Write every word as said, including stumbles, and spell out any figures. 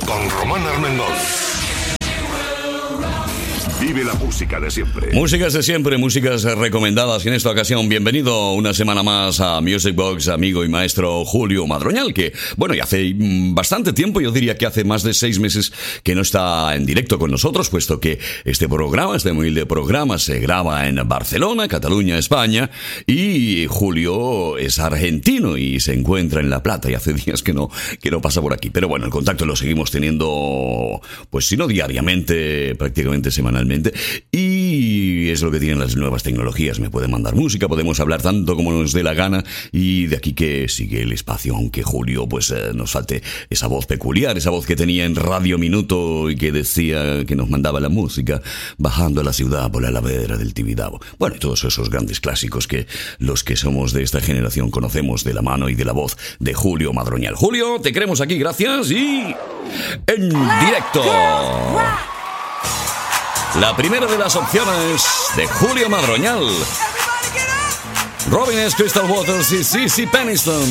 con Román Armengol. Vive la música de siempre. Músicas de siempre, músicas recomendadas. Y en esta ocasión, bienvenido una semana más a Music Box, amigo y maestro Julio Madroñal, que, bueno, y hace bastante tiempo, yo diría que hace más de seis meses que no está en directo con nosotros, puesto que este programa, este humilde programa, se graba en Barcelona, Cataluña, España, y Julio es argentino y se encuentra en La Plata, y hace días que no, que no pasa por aquí. Pero bueno, el contacto lo seguimos teniendo, pues si no diariamente, prácticamente semanalmente. Y es lo que tienen las nuevas tecnologías. Me pueden mandar música, podemos hablar tanto como nos dé la gana, y de aquí que sigue el espacio, aunque Julio pues eh, nos falte esa voz peculiar, esa voz que tenía en Radio Minuto y que decía que nos mandaba la música bajando a la ciudad por la ladera del Tibidabo. Bueno, y todos esos grandes clásicos que los que somos de esta generación conocemos de la mano y de la voz de Julio Madroñal. Julio, te queremos aquí, gracias, y en directo la primera de las opciones de Julio Madroñal. Robin S. Crystal Waters y Cici Peniston.